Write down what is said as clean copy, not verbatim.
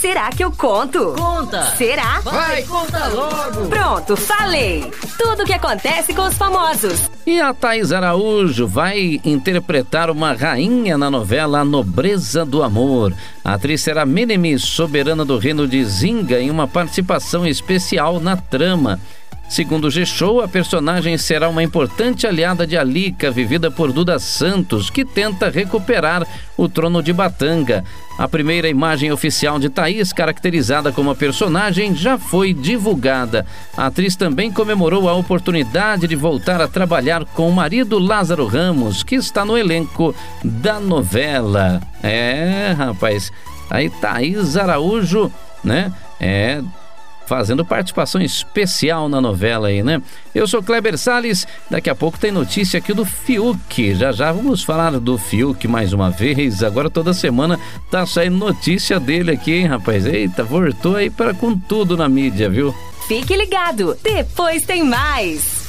Será que eu conto? Conta! Será? Vai, conta logo! Pronto, falei! Tudo o que acontece com os famosos. E a Thaís Araújo vai interpretar uma rainha na novela A Nobreza do Amor. A atriz será Minimis, soberana do reino de Zinga, em uma participação especial na trama. Segundo o G-Show, a personagem será uma importante aliada de Alika, vivida por Duda Santos, que tenta recuperar o trono de Batanga. A primeira imagem oficial de Thaís, caracterizada como a personagem, já foi divulgada. A atriz também comemorou a oportunidade de voltar a trabalhar com o marido Lázaro Ramos, que está no elenco da novela. Rapaz, aí Thaís Araújo, né? Fazendo participação especial na novela aí, né? Eu sou Kleber Salles, daqui a pouco tem notícia aqui do Fiuk. Já vamos falar do Fiuk mais uma vez. Agora toda semana tá saindo notícia dele aqui, hein, rapaz? Eita, voltou aí com tudo na mídia, viu? Fique ligado, depois tem mais.